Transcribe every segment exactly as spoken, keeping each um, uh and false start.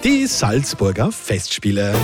Die Salzburger Festspiele.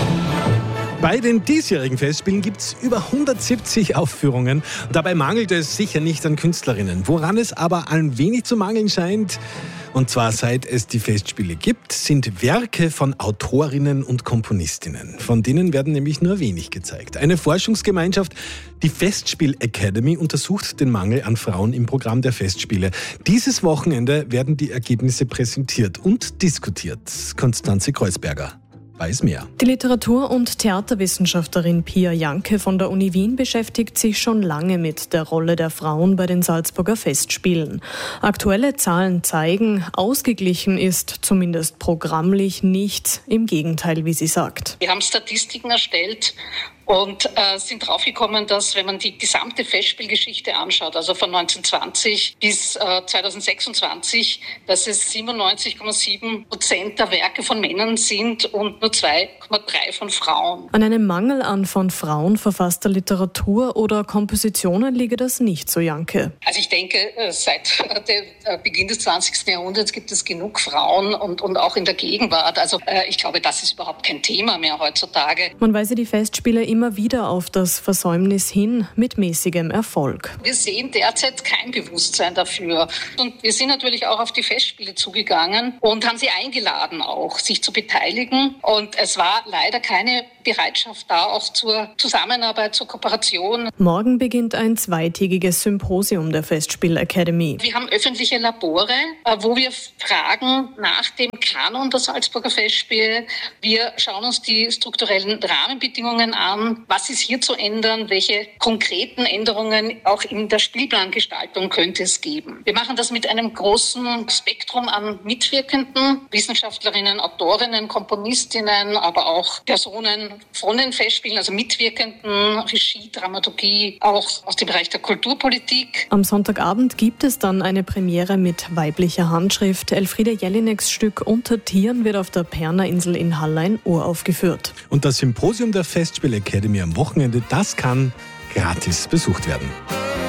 Bei den diesjährigen Festspielen gibt es über hundertsiebzig Aufführungen. Dabei mangelt es sicher nicht an Künstlerinnen. Woran es aber ein wenig zu mangeln scheint, und zwar seit es die Festspiele gibt, sind Werke von Autorinnen und Komponistinnen. Von denen werden nämlich nur wenig gezeigt. Eine Forschungsgemeinschaft, die Festspiel Academy, untersucht den Mangel an Frauen im Programm der Festspiele. Dieses Wochenende werden die Ergebnisse präsentiert und diskutiert. Konstanze Kreuzberger weiß mehr. Die Literatur- und Theaterwissenschaftlerin Pia Janke von der Uni Wien beschäftigt sich schon lange mit der Rolle der Frauen bei den Salzburger Festspielen. Aktuelle Zahlen zeigen, ausgeglichen ist zumindest programmlich nichts. Im Gegenteil, wie sie sagt. Wir haben Statistiken erstellt und äh, sind draufgekommen, dass, wenn man die gesamte Festspielgeschichte anschaut, also von neunzehnhundertzwanzig bis äh, zweitausendsechsundzwanzig, dass es siebenundneunzig Komma sieben Prozent der Werke von Männern sind und nur zwei Komma drei von Frauen. An einem Mangel an von Frauen verfasster Literatur oder Kompositionen liege das nicht so, Janke. Also ich denke, seit der Beginn des zwanzigsten Jahrhunderts gibt es genug Frauen und, und auch in der Gegenwart. Also äh, ich glaube, das ist überhaupt kein Thema mehr heutzutage. Man weise die Festspiele immer wieder auf das Versäumnis hin, mit mäßigem Erfolg. Wir sehen derzeit kein Bewusstsein dafür. Und wir sind natürlich auch auf die Festspiele zugegangen und haben sie eingeladen, auch sich zu beteiligen. Und es war leider keine Bereitschaft da, auch zur Zusammenarbeit, zur Kooperation. Morgen beginnt ein zweitägiges Symposium der Festspiel Academy. Wir haben öffentliche Labore, wo wir fragen nach dem Kanon der Salzburger Festspiele. Wir schauen uns die strukturellen Rahmenbedingungen an. Was ist hier zu ändern? Welche konkreten Änderungen auch in der Spielplangestaltung könnte es geben? Wir machen das mit einem großen Spektrum an Mitwirkenden, Wissenschaftlerinnen, Autorinnen, Komponistinnen, aber auch Personen von den Festspielen, also Mitwirkenden, Regie, Dramaturgie, auch aus dem Bereich der Kulturpolitik. Am Sonntagabend gibt es dann eine Premiere mit weiblicher Handschrift. Elfriede Jelineks Stück Unter Tieren wird auf der Perner Insel in Hallein uraufgeführt. Und das Symposium der Festspiel Academy am Wochenende, das kann gratis besucht werden.